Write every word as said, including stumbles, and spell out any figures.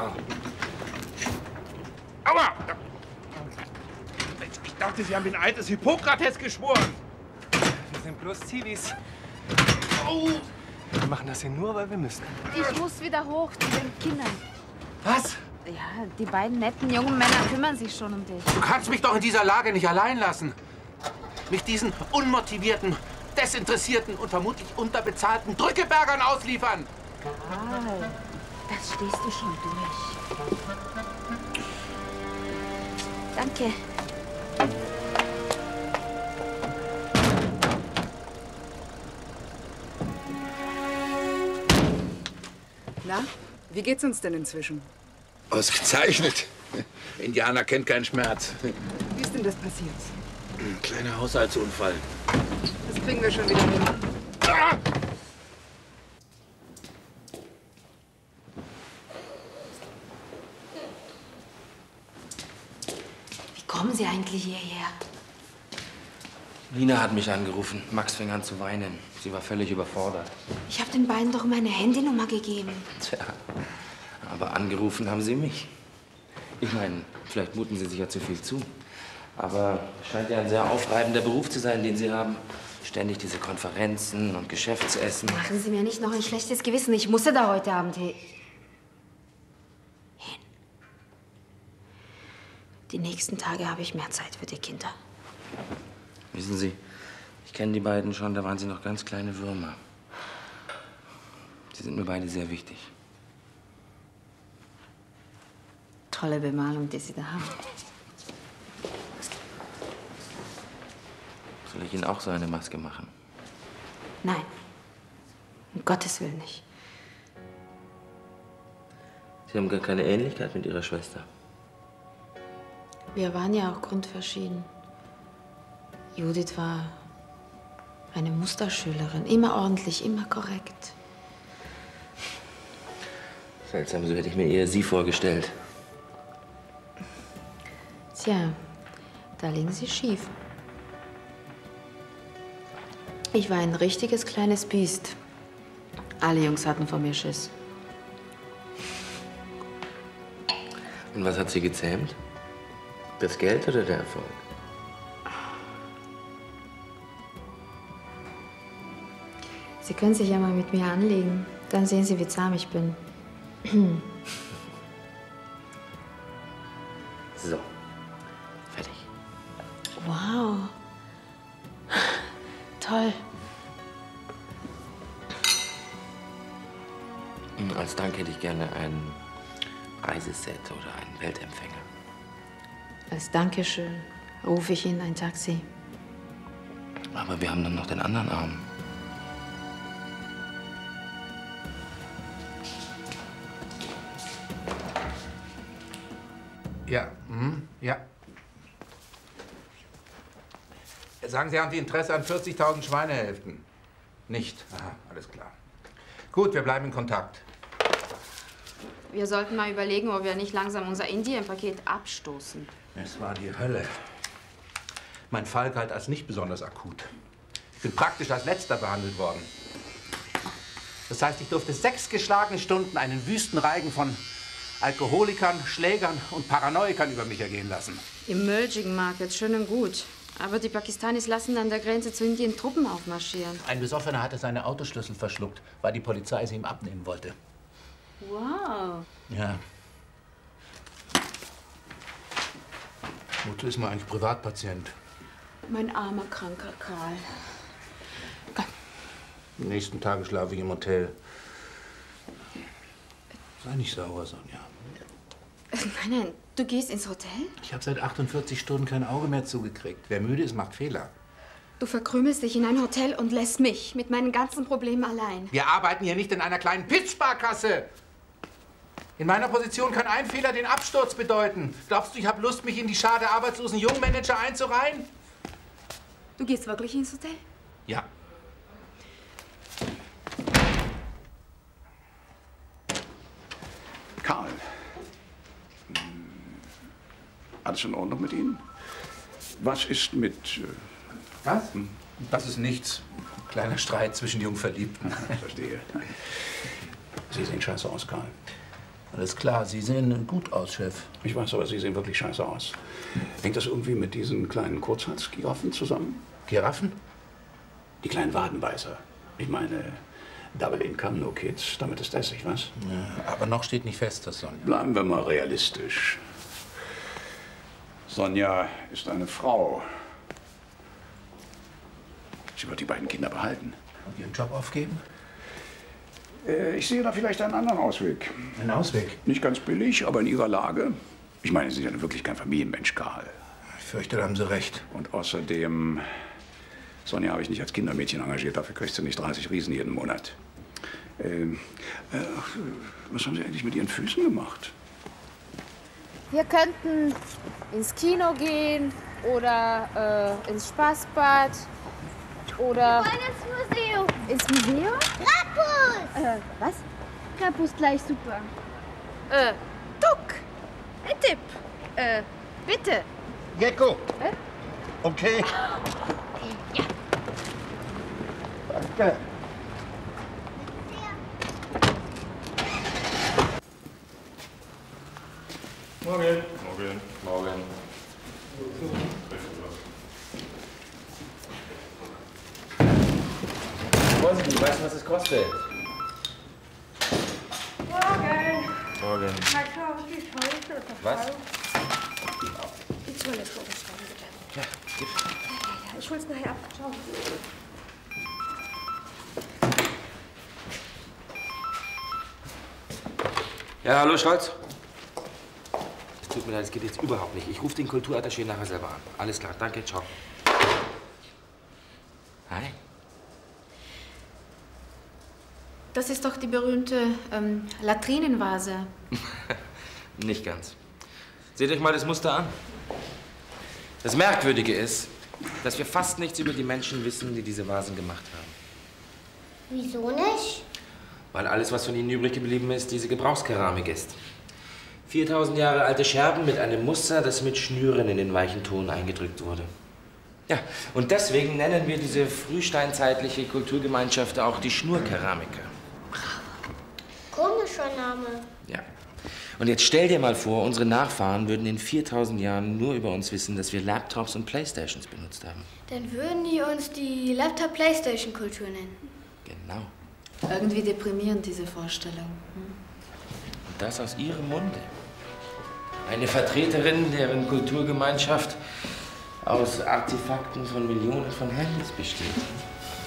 Aua! Aua! Ich dachte, Sie haben den Eid des Hippokrates geschworen. Wir sind bloß Zivis. Oh! Wir machen das hier nur, weil wir müssen. Ich muss wieder hoch zu den Kindern. Was? Ja, die beiden netten jungen Männer kümmern sich schon um dich. Du kannst mich doch in dieser Lage nicht allein lassen. Mich diesen unmotivierten, desinteressierten und vermutlich unterbezahlten Drückebergern ausliefern. Karl, das stehst du schon durch. Danke. Na, wie geht's uns denn inzwischen? Ausgezeichnet. Indianer kennt keinen Schmerz. Wie ist denn das passiert? Ein kleiner Haushaltsunfall. Das kriegen wir schon wieder hin. Ah! Wie kommen Sie eigentlich hierher? Lina hat mich angerufen. Max fing an zu weinen. Sie war völlig überfordert. Ich habe den beiden doch meine Handynummer gegeben. Tja, aber angerufen haben sie mich. Ich meine, vielleicht muten sie sich ja zu viel zu. Aber es scheint ja ein sehr aufreibender Beruf zu sein, den Sie haben. Ständig diese Konferenzen und Geschäftsessen. Machen Sie mir nicht noch ein schlechtes Gewissen. Ich musste da heute Abend hin. Die nächsten Tage habe ich mehr Zeit für die Kinder. Wissen Sie, ich kenne die beiden schon, da waren sie noch ganz kleine Würmer. Sie sind mir beide sehr wichtig. Tolle Bemalung, die Sie da haben. Soll ich Ihnen auch so eine Maske machen? Nein, um Gottes Willen nicht. Sie haben gar keine Ähnlichkeit mit Ihrer Schwester. Wir waren ja auch grundverschieden. Judith war eine Musterschülerin, immer ordentlich, immer korrekt. Seltsam, so hätte ich mir eher Sie vorgestellt. Tja, da liegen Sie schief. Ich war ein richtiges kleines Biest. Alle Jungs hatten vor mir Schiss. Und was hat Sie gezähmt? Das Geld oder der Erfolg? Sie können sich ja mal mit mir anlegen. Dann sehen Sie, wie zahm ich bin. So. Fertig. Wow. Toll. Als Dank hätte ich gerne ein Reiseset oder einen Weltempfänger. Als Dankeschön rufe ich Ihnen ein Taxi. Aber wir haben dann noch den anderen Arm. Ja, mhm. ja. Sagen Sie, haben Sie Interesse an vierzigtausend Schweinehälften? Nicht? Aha, alles klar. Gut, wir bleiben in Kontakt. Wir sollten mal überlegen, ob wir nicht langsam unser Indien-Paket abstoßen. Es war die Hölle. Mein Fall galt als nicht besonders akut. Ich bin praktisch als Letzter behandelt worden. Das heißt, ich durfte sechs geschlagene Stunden einen Wüstenreigen von Alkoholikern, Schlägern und Paranoikern über mich ergehen lassen. Im Merging Market, schön und gut. Aber die Pakistanis lassen an der Grenze zu Indien Truppen aufmarschieren. Ein Besoffener hatte seine Autoschlüssel verschluckt, weil die Polizei sie ihm abnehmen wollte. Wow. Ja. Wozu ist man eigentlich Privatpatient? Mein armer, kranker Karl. Komm. Die nächsten Tage schlafe ich im Hotel. Sei nicht sauer, Sonja. Nein, nein, du gehst ins Hotel? Ich habe seit achtundvierzig Stunden kein Auge mehr zugekriegt. Wer müde ist, macht Fehler. Du verkrümelst dich in ein Hotel und lässt mich mit meinen ganzen Problemen allein. Wir arbeiten hier nicht in einer kleinen Pittsparkasse. In meiner Position kann ein Fehler den Absturz bedeuten. Glaubst du, ich habe Lust, mich in die Schar der arbeitslosen Jungmanager einzureihen? Du gehst wirklich ins Hotel? Ja. Karl. Alles in Ordnung mit Ihnen? Was ist mit... Äh, Was? Das ist nichts. Ein kleiner Streit zwischen Jungverliebten. Verstehe. Sie sehen scheiße aus, Karl. Alles klar, Sie sehen gut aus, Chef. Ich weiß, aber Sie sehen wirklich scheiße aus. Hängt das irgendwie mit diesen kleinen Kurzhalsgiraffen zusammen? Giraffen? Die kleinen Wadenbeißer. Ich meine, Double Income, no kids, damit ist Essig, was? Ja, aber noch steht nicht fest, dass Sonja... Bleiben wir mal realistisch. Sonja ist eine Frau. Sie wird die beiden Kinder behalten. Und Ihren Job aufgeben? Äh, ich sehe da vielleicht einen anderen Ausweg. Einen Ausweg? Nicht ganz billig, aber in Ihrer Lage. Ich meine, Sie sind ja wirklich kein Familienmensch, Karl. Ich fürchte, da haben Sie recht. Und außerdem, Sonja habe ich nicht als Kindermädchen engagiert, dafür kriegst du nicht dreißig Riesen jeden Monat. Ähm, äh, was haben Sie eigentlich mit Ihren Füßen gemacht? Wir könnten ins Kino gehen oder äh, ins Spaßbad oder... Wir wollen ins Museum. Ins Museum? Krampus! Äh, was? Krampus gleich super. Äh, Duck! Ein Tipp. Äh, bitte. Gecko. Äh? Okay. Ja. Danke. Morgen. Morgen. Morgen. Vorsicht, weißt du, was es kostet? Morgen. Morgen. Mal schauen, die Scheiße. Was? Die Toilette runterschreiben, bitte. Ja, gib. Ja, ja, ich hol's nachher ab. Ciao. Ja, hallo Scholz. Es tut mir leid, es geht jetzt überhaupt nicht. Ich rufe den Kulturattaché nachher selber an. Alles klar, danke, ciao. Hi. Das ist doch die berühmte ähm, Latrinenvase. Nicht ganz. Seht euch mal das Muster an. Das Merkwürdige ist, dass wir fast nichts über die Menschen wissen, die diese Vasen gemacht haben. Wieso nicht? Weil alles, was von ihnen übrig geblieben ist, diese Gebrauchskeramik ist. viertausend Jahre alte Scherben mit einem Muster, das mit Schnüren in den weichen Ton eingedrückt wurde. Ja, und deswegen nennen wir diese frühsteinzeitliche Kulturgemeinschaft auch die Schnurkeramiker. Komischer Name. Ja. Und jetzt stell dir mal vor, unsere Nachfahren würden in viertausend Jahren nur über uns wissen, dass wir Laptops und Playstations benutzt haben. Dann würden die uns die Laptop-Playstation-Kultur nennen. Genau. Irgendwie deprimierend, diese Vorstellung. Hm? Und das aus ihrem Munde. Eine Vertreterin, deren Kulturgemeinschaft aus Artefakten von Millionen von Handys besteht.